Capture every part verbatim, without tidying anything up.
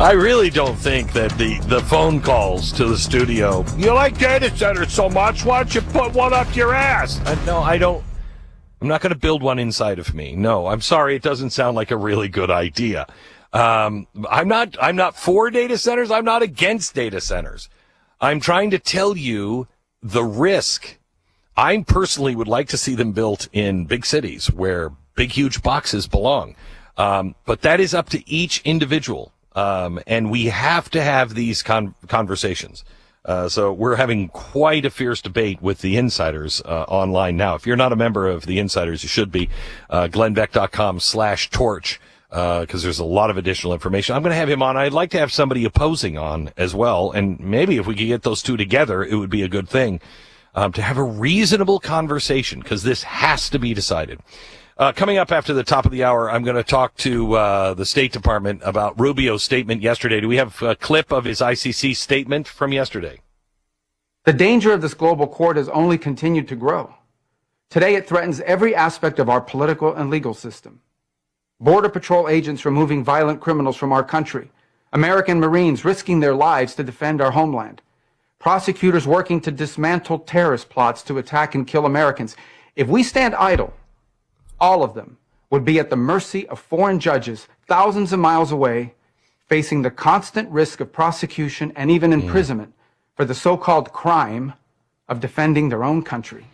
I really don't think that the, the phone calls to the studio, you like data centers so much, why don't you put one up your ass? Uh, no, I don't. I'm not going to build one inside of me. No, I'm sorry. It doesn't sound like a really good idea. Um, I'm not, I'm not for data centers. I'm not against data centers. I'm trying to tell you the risk. I personally would like to see them built in big cities where big, huge boxes belong. Um, but that is up to each individual. Um, and we have to have these con- conversations. Uh, so we're having quite a fierce debate with the insiders, uh, online now. If you're not a member of the insiders, you should be, uh, glennbeck.com slash torch, uh, cause there's a lot of additional information. I'm going to have him on. I'd like to have somebody opposing on as well. And maybe if we could get those two together, it would be a good thing, um, to have a reasonable conversation, cause this has to be decided. Uh, coming up after the top of the hour, I'm going to talk to uh, the State Department about Rubio's statement yesterday. Do we have a clip of his I C C statement from yesterday? The danger of this global court has only continued to grow. Today, it threatens every aspect of our political and legal system. Border Patrol agents removing violent criminals from our country. American Marines risking their lives to defend our homeland. Prosecutors working to dismantle terrorist plots to attack and kill Americans. If we stand idle, all of them would be at the mercy of foreign judges thousands of miles away, facing the constant risk of prosecution and even imprisonment mm. for the so-called crime of defending their own country.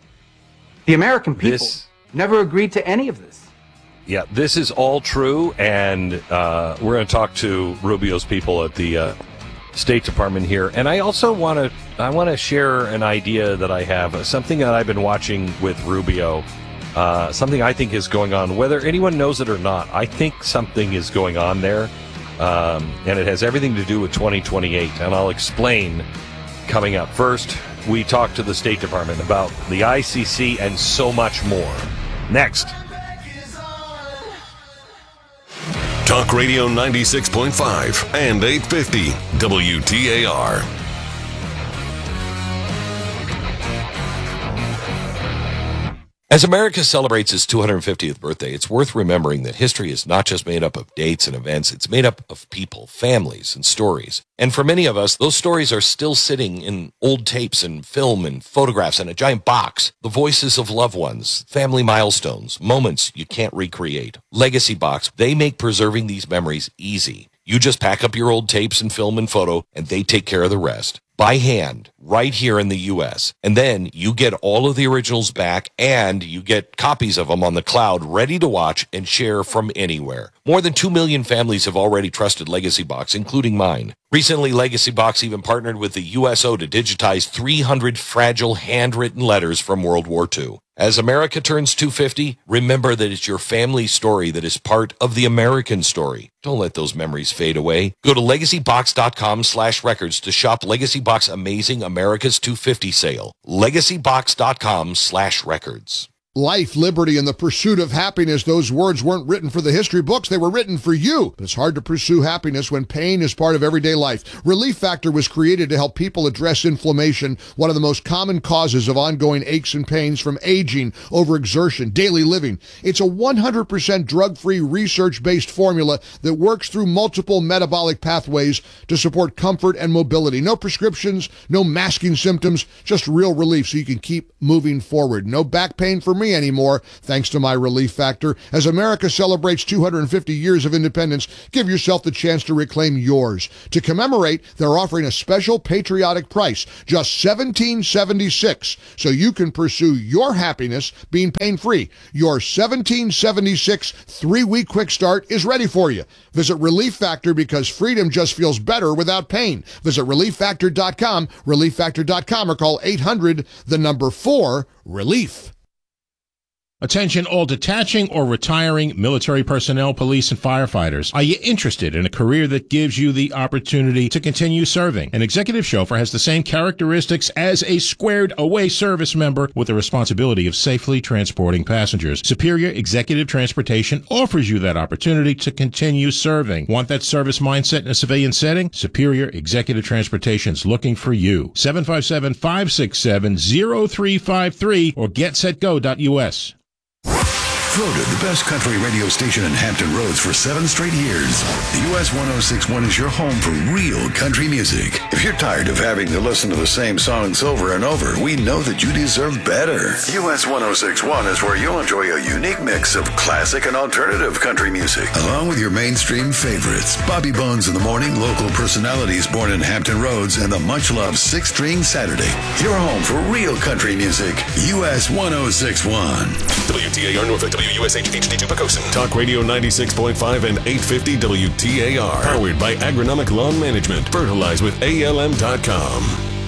The American people this, never agreed to any of this. Yeah, this is all true, and uh, we're going to talk to Rubio's people at the uh, State Department here. And I also want to I want to share an idea that I have, uh, something that I've been watching with Rubio. Uh, something I think is going on, whether anyone knows it or not. I think something is going on there, um, and it has everything to do with twenty twenty-eight, and I'll explain coming up. First, we talk to the State Department about the I C C and so much more. Next. Talk Radio ninety-six point five and eight fifty W T A R. As America celebrates its two hundred fiftieth birthday, it's worth remembering that history is not just made up of dates and events. It's made up of people, families, and stories. And for many of us, those stories are still sitting in old tapes and film and photographs in a giant box. The voices of loved ones, family milestones, moments you can't recreate. Legacy Box, they make preserving these memories easy. You just pack up your old tapes and film and photo, and they take care of the rest. By hand, right here in the U S. And then you get all of the originals back, and you get copies of them on the cloud ready to watch and share from anywhere. More than two million families have already trusted Legacy Box, including mine. Recently, Legacy Box even partnered with the U S O to digitize three hundred fragile handwritten letters from World War Two. As America turns two hundred fifty, remember that it's your family's story that is part of the American story. Don't let those memories fade away. Go to legacybox.com slash records to shop Legacy Box Amazing America's two hundred fifty sale. legacybox.com slash records. Life, liberty, and the pursuit of happiness, those words weren't written for the history books. They were written for you. But it's hard to pursue happiness when pain is part of everyday life. Relief Factor was created to help people address inflammation, one of the most common causes of ongoing aches and pains from aging, overexertion, daily living. It's a one hundred percent drug-free, research-based formula that works through multiple metabolic pathways to support comfort and mobility. No prescriptions, no masking symptoms, just real relief so you can keep moving forward. No back pain for me anymore, thanks to my Relief Factor. As America celebrates two hundred fifty years of independence, give yourself the chance to reclaim yours. To commemorate, they're offering a special patriotic price, just seventeen seventy-six, so you can pursue your happiness being pain-free. Your seventeen seventy-six three-week quick start is ready for you. Visit Relief Factor because freedom just feels better without pain. Visit relief factor dot com, relief factor dot com, or call eight hundred, the number four, relief. Attention all detaching or retiring military personnel, police, and firefighters. Are you interested in a career that gives you the opportunity to continue serving? An executive chauffeur has the same characteristics as a squared away service member with the responsibility of safely transporting passengers. Superior Executive Transportation offers you that opportunity to continue serving. Want that service mindset in a civilian setting? Superior Executive Transportation is looking for you. seven five seven, five six seven, zero three five three or get set go dot U S. Voted the best country radio station in Hampton Roads for seven straight years. U S one oh six point one is your home for real country music. If you're tired of having to listen to the same songs over and over, we know that you deserve better. U S one oh six point one is where you'll enjoy a unique mix of classic and alternative country music, along with your mainstream favorites. Bobby Bones in the Morning, local personalities born in Hampton Roads, and the much-loved Six String Saturday. Your home for real country music. U S one oh six point one. W T A R Norfolk, W U S H H D two Pocosin. Talk Radio ninety-six point five and eight fifty W T A R. Powered by Agronomic Lawn Management. Fertilize with A L M dot com.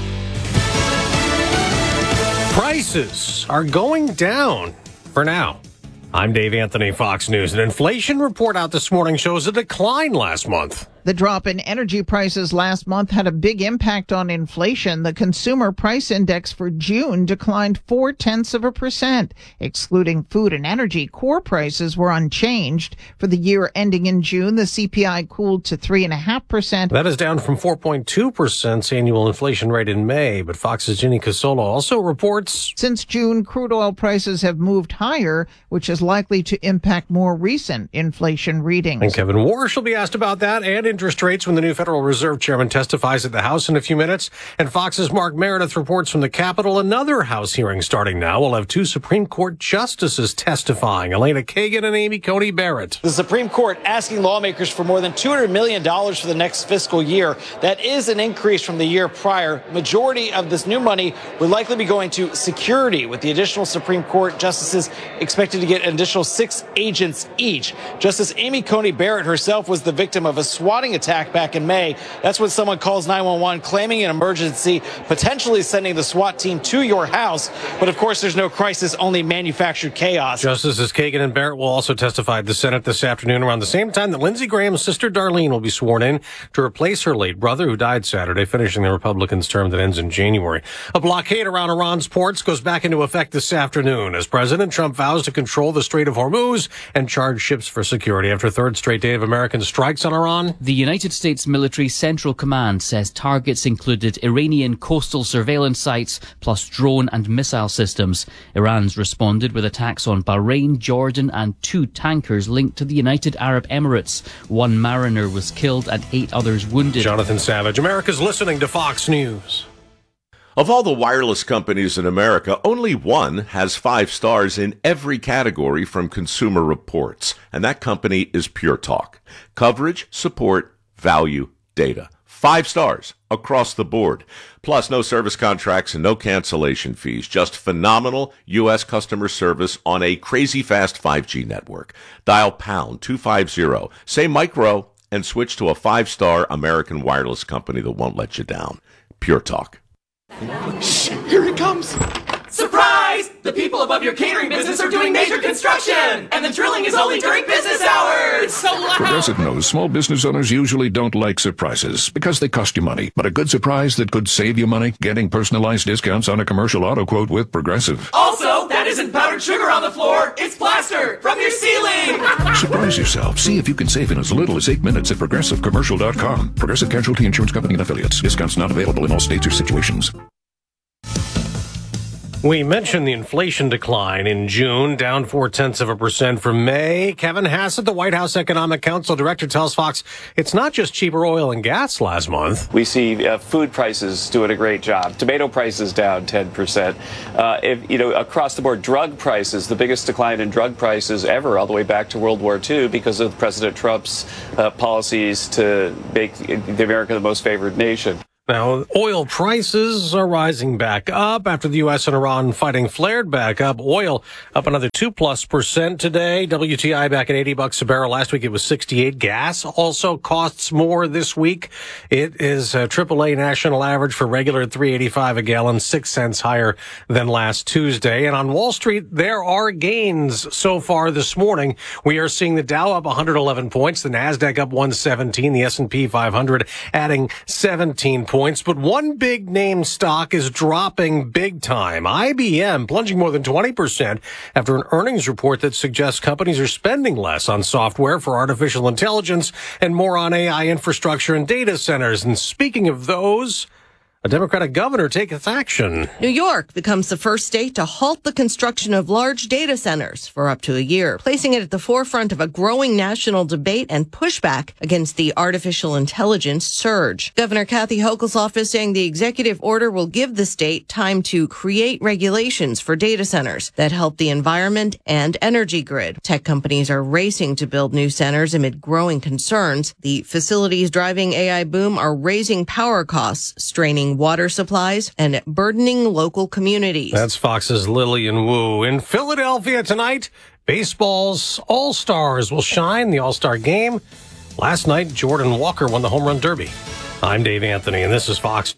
Prices are going down for now. I'm Dave Anthony, Fox News. An inflation report out this morning shows a decline last month. The drop in energy prices last month had a big impact on inflation. The consumer price index for June declined four tenths of a percent. Excluding food and energy, core prices were unchanged. For the year ending in June, the C P I cooled to three point five percent. That is down from four point two percent annual inflation rate in May. But Fox's Ginny Casolo also reports since June, crude oil prices have moved higher, which is likely to impact more recent inflation readings. And Kevin Warsh will be asked about that and interest rates when the new Federal Reserve Chairman testifies at the House in a few minutes. And Fox's Mark Meredith reports from the Capitol. Another House hearing starting now. We'll have two Supreme Court justices testifying, Elena Kagan and Amy Coney Barrett. The Supreme Court asking lawmakers for more than two hundred million dollars for the next fiscal year. That is an increase from the year prior. Majority of this new money would likely be going to security, with the additional Supreme Court justices expected to get an additional six agents each. Justice Amy Coney Barrett herself was the victim of a swatting attack back in May. That's when someone calls nine one one claiming an emergency, potentially sending the SWAT team to your house. But of course, there's no crisis, only manufactured chaos. Justices Kagan and Barrett will also testify at the Senate this afternoon around the same time that Lindsey Graham's sister Darlene will be sworn in to replace her late brother, who died Saturday, finishing the Republicans' term that ends in January. A blockade around Iran's ports goes back into effect this afternoon as President Trump vows to control the Strait of Hormuz and charge ships for security after a third straight day of American strikes on Iran. The United States Military Central Command says targets included Iranian coastal surveillance sites plus drone and missile systems. Iran's responded with attacks on Bahrain, Jordan and two tankers linked to the United Arab Emirates. One mariner was killed and eight others wounded. Jonathan Savage, America's listening to Fox News. Of all the wireless companies in America, only one has five stars in every category from Consumer Reports, and that company is Pure Talk. Coverage, support, value, data. Five stars across the board. Plus, no service contracts and no cancellation fees. Just phenomenal U S customer service on a crazy fast five G network. Dial pound two fifty, say micro, and switch to a five-star American wireless company that won't let you down. Pure Talk. Shh, here it comes. Surprise! The people above your catering business are doing major construction, and the drilling is only during business hours. It's so loud. Progressive knows small business owners usually don't like surprises because they cost you money. But a good surprise that could save you money, getting personalized discounts on a commercial auto quote with Progressive. Also, that isn't powdered sugar on the floor. It's plaster from your ceiling. Surprise yourself. See if you can save in as little as eight minutes at progressive commercial dot com. Progressive Casualty Insurance Company and Affiliates. Discounts not available in all states or situations. We mentioned the inflation decline in June, down four-tenths of a percent from May. Kevin Hassett, the White House Economic Council Director, tells Fox it's not just cheaper oil and gas last month. We see uh, food prices doing a great job. Tomato prices down ten percent. Uh, if, you know, across the board, drug prices, the biggest decline in drug prices ever, all the way back to World War Two, because of President Trump's uh, policies to make the America the most favored nation. Now, oil prices are rising back up after the U S and Iran fighting flared back up. Oil up another two plus percent today. W T I back at eighty bucks a barrel. Last week it was sixty-eight. Gas also costs more this week. It is a triple A national average for regular at three eighty-five a gallon, six cents higher than last Tuesday. And on Wall Street, there are gains so far this morning. We are seeing the Dow up one hundred eleven points, the Nasdaq up one seventeen, the S and P five hundred adding seventeen points. Points, but one big name stock is dropping big time. I B M plunging more than twenty percent after an earnings report that suggests companies are spending less on software for artificial intelligence and more on A I infrastructure and data centers. And speaking of those, A Democratic governor takes action. New York becomes the first state to halt the construction of large data centers for up to a year, placing it at the forefront of a growing national debate and pushback against the artificial intelligence surge. Governor Kathy Hochul's office saying the executive order will give the state time to create regulations for data centers that help the environment and energy grid. Tech companies are racing to build new centers amid growing concerns. The facilities driving A I boom are raising power costs, straining water supplies, and burdening local communities. That's Fox's Lillian Wu. In Philadelphia tonight, baseball's All-Stars will shine the All-Star game. Last night, Jordan Walker won the Home Run Derby. I'm Dave Anthony, and this is Fox.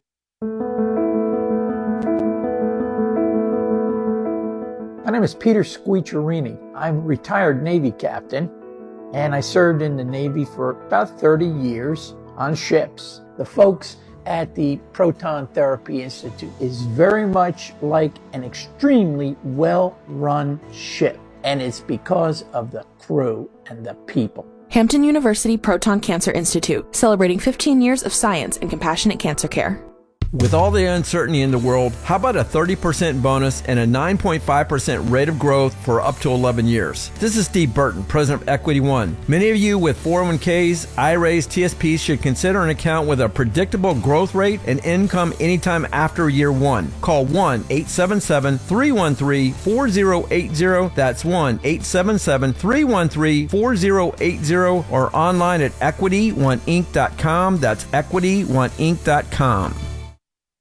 My name is Peter Squicciarini. I'm a retired Navy captain, and I served in the Navy for about thirty years on ships. The folks at the Proton Therapy Institute is very much like an extremely well-run ship, and it's because of the crew and the people. Hampton University Proton Cancer Institute, celebrating fifteen years of science and compassionate cancer care. With all the uncertainty in the world, how about a thirty percent bonus and a nine point five percent rate of growth for up to eleven years? This is Steve Burton, president of Equity One. Many of you with four oh one k's, I R As, T S Ps should consider an account with a predictable growth rate and income anytime after year one. Call one eight seven seven, three one three, four oh eight oh. That's one eight seven seven, three one three, four oh eight oh or online at equity one inc dot com. That's equity one inc dot com.